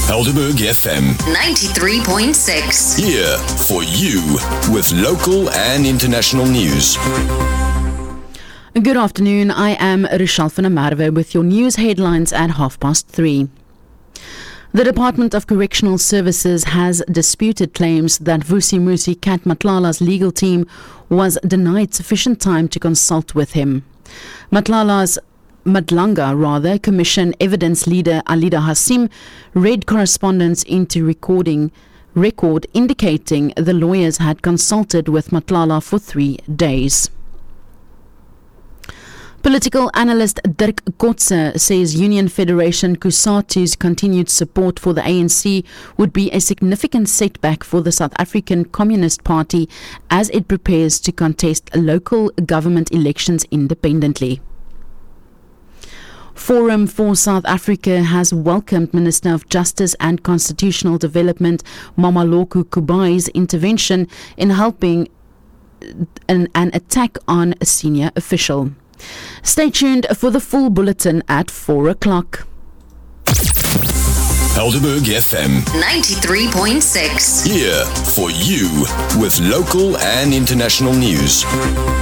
Helderberg FM 93.6. here for you with local and international news. Good afternoon, I am Rochelle van der Merwe with your news headlines at 3:30. The Department of Correctional Services has disputed claims that Vusi Musi Kat Matlala's legal team was denied sufficient time to consult with him. Madlanga Commission Evidence Leader Alida Hassim read correspondence into record indicating the lawyers had consulted with Matlala for 3 days. Political analyst Dirk Kotze says Union Federation Kusatu's continued support for the ANC would be a significant setback for the South African Communist Party as it prepares to contest local government elections independently. Forum for South Africa has welcomed Minister of Justice and Constitutional Development Mamaloku Kubai's intervention in helping an attack on a senior official. Stay tuned for the full bulletin at 4 o'clock. Helderberg FM 93.6. here for you with local and international news.